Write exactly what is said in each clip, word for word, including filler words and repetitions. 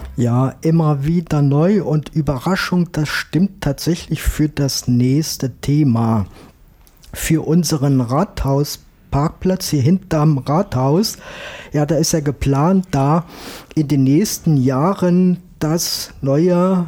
Ja, immer wieder neu und Überraschung, das stimmt tatsächlich für das nächste Thema. Für unseren Rathausparkplatz hier hinterm Rathaus, ja, da ist ja geplant, da in den nächsten Jahren das neue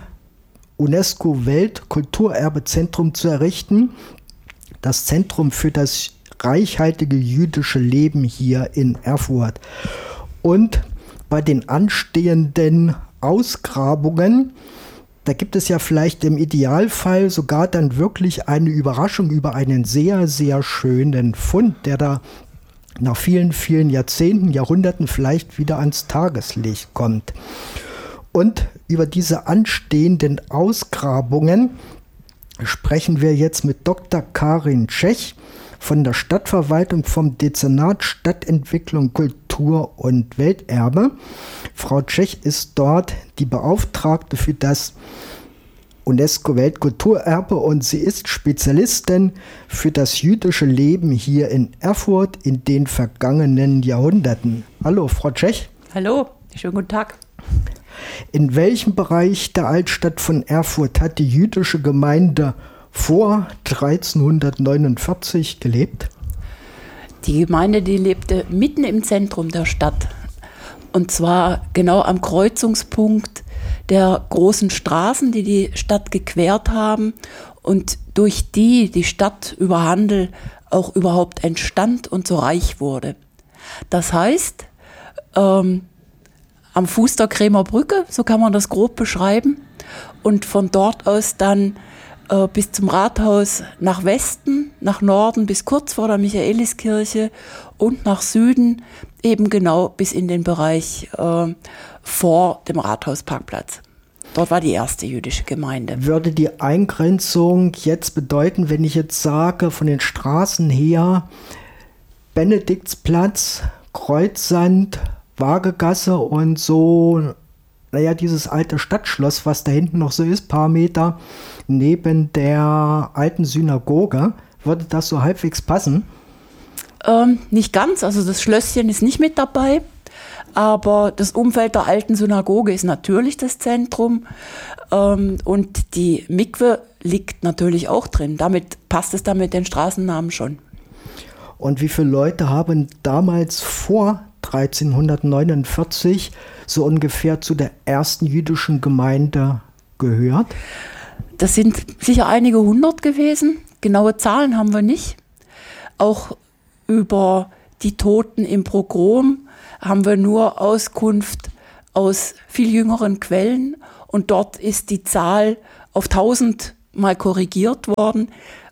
UNESCO-Weltkulturerbezentrum zu errichten. Das Zentrum für das reichhaltige jüdische Leben hier in Erfurt. Und bei den anstehenden Ausgrabungen, da gibt es ja vielleicht im Idealfall sogar dann wirklich eine Überraschung über einen sehr, sehr schönen Fund, der da nach vielen, vielen Jahrzehnten, Jahrhunderten vielleicht wieder ans Tageslicht kommt. Und über diese anstehenden Ausgrabungen sprechen wir jetzt mit Doktor Karin Tschech von der Stadtverwaltung vom Dezernat Stadtentwicklung, Kultur und Welterbe. Frau Tschech ist dort die Beauftragte für das UNESCO-Weltkulturerbe und sie ist Spezialistin für das jüdische Leben hier in Erfurt in den vergangenen Jahrhunderten. Hallo, Frau Tschech. Hallo, schönen guten Tag. In welchem Bereich der Altstadt von Erfurt hat die jüdische Gemeinde vor dreizehnhundertneunundvierzig gelebt? Die Gemeinde, die lebte mitten im Zentrum der Stadt. Und zwar genau am Kreuzungspunkt der großen Straßen, die die Stadt gequert haben und durch die die Stadt über Handel auch überhaupt entstand und so reich wurde. Das heißt, ähm, am Fuß der Krämer Brücke, so kann man das grob beschreiben, und von dort aus dann äh, bis zum Rathaus nach Westen, nach Norden bis kurz vor der Michaeliskirche und nach Süden eben genau bis in den Bereich äh, vor dem Rathausparkplatz. Dort war die erste jüdische Gemeinde. Würde die Eingrenzung jetzt bedeuten, wenn ich jetzt sage, von den Straßen her Benediktsplatz, Kreuzsand, Waagegasse und so, naja, dieses alte Stadtschloss, was da hinten noch so ist, paar Meter neben der alten Synagoge, würde das so halbwegs passen? Ähm, nicht ganz, also das Schlösschen ist nicht mit dabei, aber das Umfeld der alten Synagoge ist natürlich das Zentrum ähm, und die Mikwe liegt natürlich auch drin. Damit passt es dann mit den Straßennamen schon. Und wie viele Leute haben damals vor dreizehnhundertneunundvierzig so ungefähr zu der ersten jüdischen Gemeinde gehört? Das sind sicher einige hundert gewesen. Genaue Zahlen haben wir nicht. Auch über die Toten im Pogrom haben wir nur Auskunft aus viel jüngeren Quellen. Und dort ist die Zahl auf tausend mal korrigiert worden.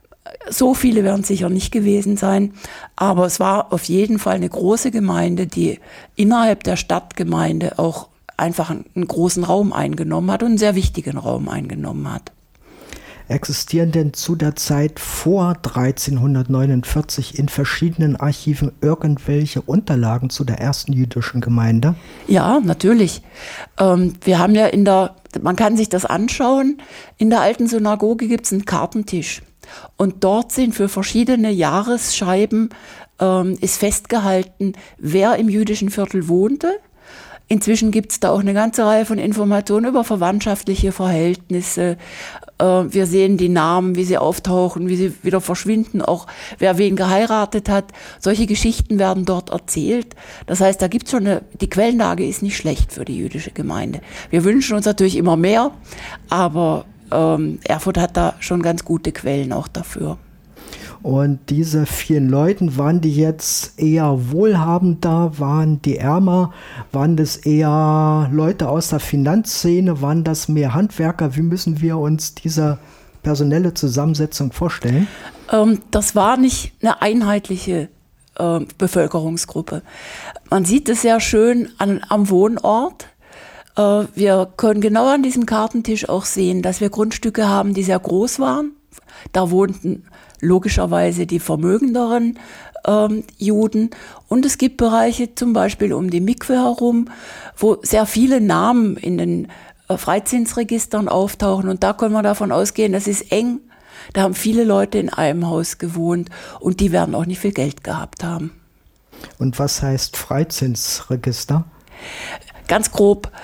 So viele werden sicher nicht gewesen sein, aber es war auf jeden Fall eine große Gemeinde, die innerhalb der Stadtgemeinde auch einfach einen großen Raum eingenommen hat und einen sehr wichtigen Raum eingenommen hat. Existieren denn zu der Zeit vor dreizehnhundertneunundvierzig in verschiedenen Archiven irgendwelche Unterlagen zu der ersten jüdischen Gemeinde? Ja, natürlich. Ähm, wir haben ja in der, man kann sich das anschauen, in der alten Synagoge gibt es einen Kartentisch. Und dort sind für verschiedene Jahresscheiben ähm, ist festgehalten, wer im jüdischen Viertel wohnte. Inzwischen gibt es da auch eine ganze Reihe von Informationen über verwandtschaftliche Verhältnisse. Äh, wir sehen die Namen, wie sie auftauchen, wie sie wieder verschwinden, auch wer wen geheiratet hat. Solche Geschichten werden dort erzählt. Das heißt, da gibt es schon eine, die Quellenlage ist nicht schlecht für die jüdische Gemeinde. Wir wünschen uns natürlich immer mehr, aber ähm, Erfurt hat da schon ganz gute Quellen auch dafür. Und diese vielen Leute, waren die jetzt eher wohlhabender, waren die ärmer, waren das eher Leute aus der Finanzszene, waren das mehr Handwerker? Wie müssen wir uns diese personelle Zusammensetzung vorstellen? Ähm, das war nicht eine einheitliche äh, Bevölkerungsgruppe. Man sieht es sehr schön an, am Wohnort. Äh, wir können genau an diesem Kartentisch auch sehen, dass wir Grundstücke haben, die sehr groß waren. Da wohnten logischerweise die vermögenderen ähm, Juden. Und es gibt Bereiche, zum Beispiel um die Mikwe herum, wo sehr viele Namen in den äh, Freizinsregistern auftauchen. Und da können wir davon ausgehen, das ist eng. Da haben viele Leute in einem Haus gewohnt und die werden auch nicht viel Geld gehabt haben. Und was heißt Freizinsregister? Ganz grob.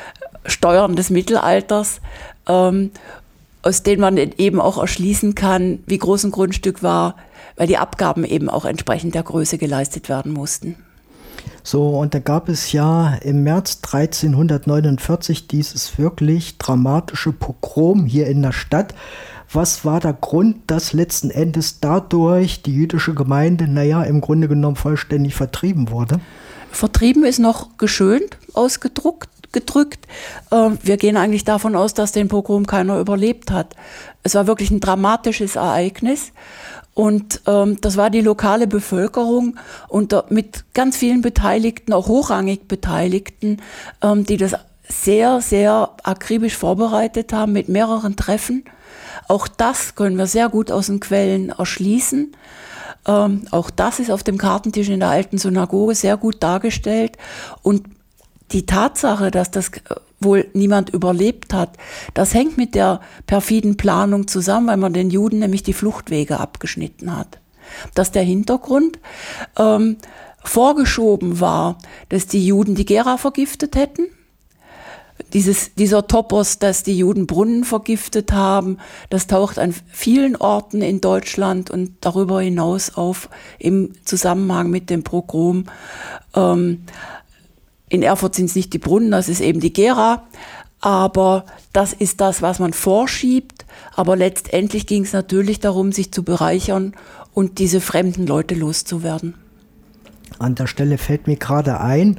Steuern des Mittelalters, ähm, aus denen man eben auch erschließen kann, wie groß ein Grundstück war, weil die Abgaben eben auch entsprechend der Größe geleistet werden mussten. So, und da gab es ja im März dreizehnhundertneunundvierzig dieses wirklich dramatische Pogrom hier in der Stadt. Was war der Grund, dass letzten Endes dadurch die jüdische Gemeinde, naja, im Grunde genommen vollständig vertrieben wurde? Vertrieben ist noch geschönt ausgedruckt. gedrückt. Wir gehen eigentlich davon aus, dass den Pogrom keiner überlebt hat. Es war wirklich ein dramatisches Ereignis und ähm, das war die lokale Bevölkerung und mit ganz vielen Beteiligten, auch hochrangig Beteiligten, ähm, die das sehr, sehr akribisch vorbereitet haben mit mehreren Treffen. Auch das können wir sehr gut aus den Quellen erschließen. Ähm, auch das ist auf dem Kartentisch in der alten Synagoge sehr gut dargestellt und die Tatsache, dass das wohl niemand überlebt hat, das hängt mit der perfiden Planung zusammen, weil man den Juden nämlich die Fluchtwege abgeschnitten hat. Dass der Hintergrund ähm, vorgeschoben war, dass die Juden die Gera vergiftet hätten. Dieses, dieser Topos, dass die Juden Brunnen vergiftet haben, das taucht an vielen Orten in Deutschland und darüber hinaus auf im Zusammenhang mit dem Pogrom. Ähm, In Erfurt sind es nicht die Brunnen, das ist eben die Gera, aber das ist das, was man vorschiebt. Aber letztendlich ging es natürlich darum, sich zu bereichern und diese fremden Leute loszuwerden. An der Stelle fällt mir gerade ein,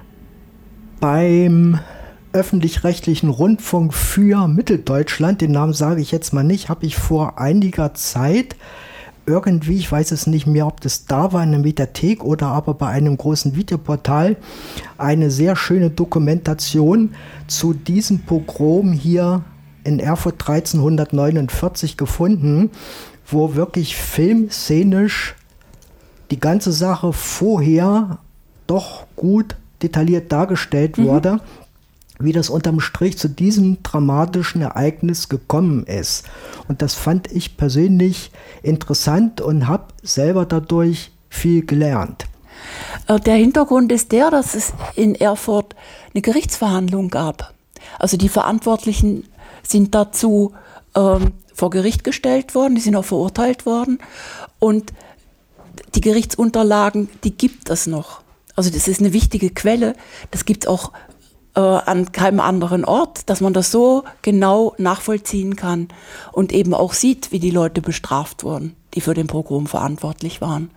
beim öffentlich-rechtlichen Rundfunk für Mitteldeutschland, den Namen sage ich jetzt mal nicht, habe ich vor einiger Zeit irgendwie, ich weiß es nicht mehr, ob das da war in der Mediathek oder aber bei einem großen Videoportal, eine sehr schöne Dokumentation zu diesem Pogrom hier in Erfurt dreizehnhundertneunundvierzig gefunden, wo wirklich filmszenisch die ganze Sache vorher doch gut detailliert dargestellt mhm. wurde, wie das unterm Strich zu diesem dramatischen Ereignis gekommen ist. Und das fand ich persönlich interessant und habe selber dadurch viel gelernt. Der Hintergrund ist der, dass es in Erfurt eine Gerichtsverhandlung gab. Also die Verantwortlichen sind dazu ähm, vor Gericht gestellt worden, die sind auch verurteilt worden. Und die Gerichtsunterlagen, die gibt es noch. Also das ist eine wichtige Quelle. Das gibt es auch an keinem anderen Ort, dass man das so genau nachvollziehen kann und eben auch sieht, wie die Leute bestraft wurden, die für den Pogrom verantwortlich waren.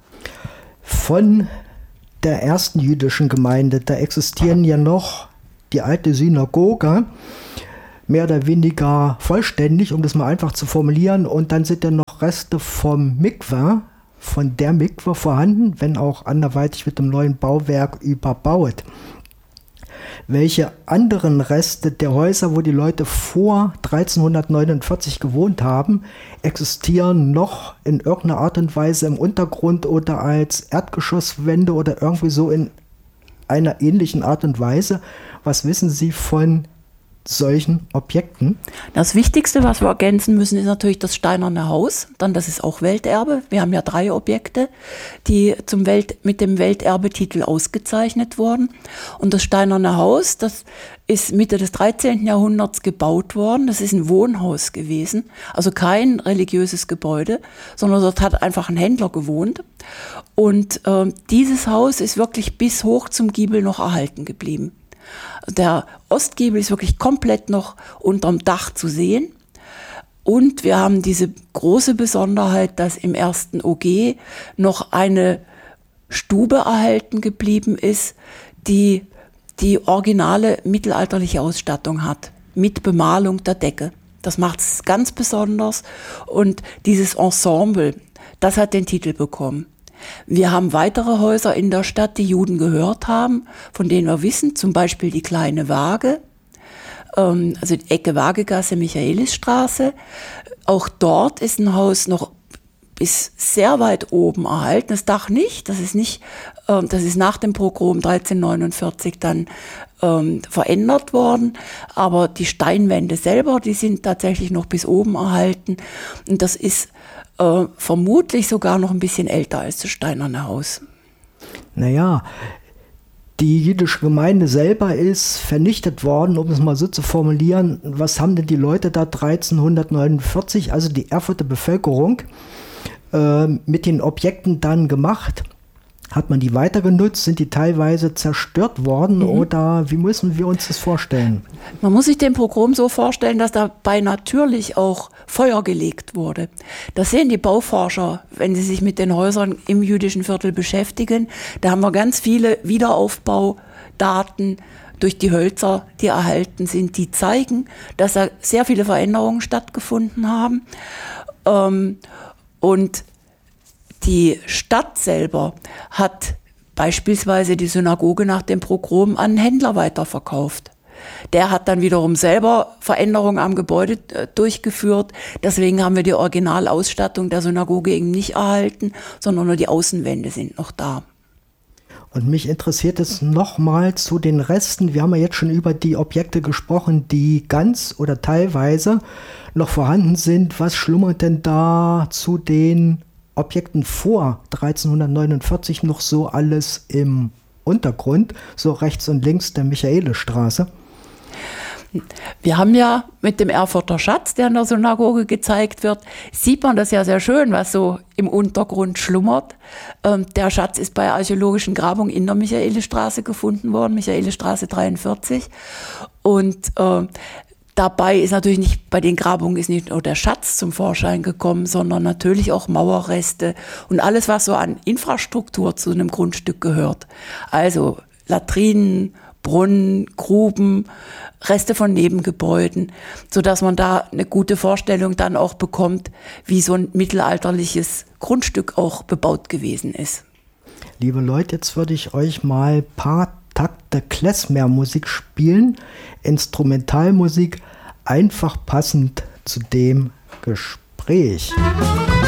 Von der ersten jüdischen Gemeinde, da existieren ja noch die alte Synagoge, mehr oder weniger vollständig, um das mal einfach zu formulieren, und dann sind ja noch Reste vom Mikwe, von der Mikwe vorhanden, wenn auch anderweitig mit dem neuen Bauwerk überbaut. Welche anderen Reste der Häuser, wo die Leute vor dreizehnhundertneunundvierzig gewohnt haben, existieren noch in irgendeiner Art und Weise im Untergrund oder als Erdgeschosswände oder irgendwie so in einer ähnlichen Art und Weise? Was wissen Sie von solchen Objekten? Das Wichtigste, was wir ergänzen müssen, ist natürlich das Steinerne Haus. Dann, das ist auch Welterbe. Wir haben ja drei Objekte, die zum Welt, mit dem Welterbetitel ausgezeichnet wurden. Und das Steinerne Haus, das ist Mitte des dreizehnten Jahrhunderts gebaut worden. Das ist ein Wohnhaus gewesen, also kein religiöses Gebäude, sondern dort hat einfach ein Händler gewohnt. Und äh, dieses Haus ist wirklich bis hoch zum Giebel noch erhalten geblieben. Der Ostgiebel ist wirklich komplett noch unterm Dach zu sehen. Und wir haben diese große Besonderheit, dass im ersten O G noch eine Stube erhalten geblieben ist, die die originale mittelalterliche Ausstattung hat, mit Bemalung der Decke. Das macht es ganz besonders. Und dieses Ensemble, das hat den Titel bekommen. Wir haben weitere Häuser in der Stadt, die Juden gehört haben, von denen wir wissen, zum Beispiel die Kleine Waage, ähm, also die Ecke Waagegasse, Michaelisstraße. Auch dort ist ein Haus noch bis sehr weit oben erhalten, das Dach nicht, das ist nicht, ähm, das ist nach dem Pogrom dreizehnhundertneunundvierzig dann ähm, verändert worden, aber die Steinwände selber, die sind tatsächlich noch bis oben erhalten und das ist Äh, vermutlich sogar noch ein bisschen älter als das Steinerne Haus. Naja, Die jüdische Gemeinde selber ist vernichtet worden, um es mal so zu formulieren. Was haben denn die Leute da dreizehnhundertneunundvierzig, also die Erfurter Bevölkerung, äh, mit den Objekten dann gemacht? Hat man die weiter genutzt? Sind die teilweise zerstört worden? Mhm. Oder wie müssen wir uns das vorstellen? Man muss sich den Pogrom so vorstellen, dass dabei natürlich auch Feuer gelegt wurde. Das sehen die Bauforscher, wenn sie sich mit den Häusern im jüdischen Viertel beschäftigen. Da haben wir ganz viele Wiederaufbaudaten durch die Hölzer, die erhalten sind, die zeigen, dass da sehr viele Veränderungen stattgefunden haben. Ähm, und die Stadt selber hat beispielsweise die Synagoge nach dem Pogrom an einen Händler weiterverkauft. Der hat dann wiederum selber Veränderungen am Gebäude äh, durchgeführt. Deswegen haben wir die Originalausstattung der Synagoge eben nicht erhalten, sondern nur die Außenwände sind noch da. Und mich interessiert es nochmal zu den Resten. Wir haben ja jetzt schon über die Objekte gesprochen, die ganz oder teilweise noch vorhanden sind. Was schlummert denn da zu den Objekten vor dreizehnhundertneunundvierzig noch so alles im Untergrund, so rechts und links der Michaelisstraße? Wir haben ja mit dem Erfurter Schatz, der in der Synagoge gezeigt wird, sieht man das ja sehr schön, was so im Untergrund schlummert. Ähm, der Schatz ist bei archäologischen Grabungen in der Michaelisstraße gefunden worden, Michaelisstraße dreiundvierzig. Und äh, dabei ist natürlich nicht, bei den Grabungen ist nicht nur der Schatz zum Vorschein gekommen, sondern natürlich auch Mauerreste und alles, was so an Infrastruktur zu einem Grundstück gehört. Also Latrinen, Brunnen, Gruben, Reste von Nebengebäuden, sodass man da eine gute Vorstellung dann auch bekommt, wie so ein mittelalterliches Grundstück auch bebaut gewesen ist. Liebe Leute, jetzt würde ich euch mal ein paar Takte Klezmer-Musik spielen, Instrumentalmusik, einfach passend zu dem Gespräch.